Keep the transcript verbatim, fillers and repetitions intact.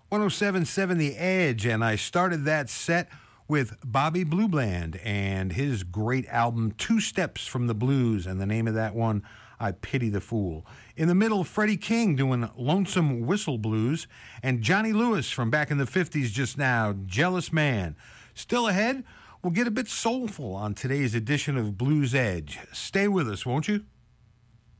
one oh seven point seven The Edge, and I started that set with Bobby Blue Bland and his great album Two Steps from the Blues, and the name of that one, I Pity the Fool. In the middle, Freddie King doing Lonesome Whistle Blues, and Johnny Lewis from back in the fifties just now, Jealous Man. Still ahead, we'll get a bit soulful on today's edition of Blues Edge. Stay with us, won't you?